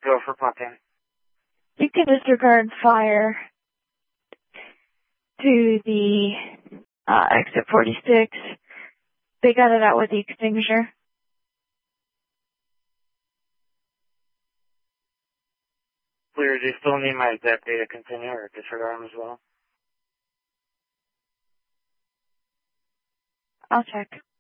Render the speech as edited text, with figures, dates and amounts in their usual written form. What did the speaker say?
Go for pumping. You can disregard fire to the exit 46. They got it out with the extinguisher. Clear. Do you still need my exact data continue or disregard them as well? I'll check.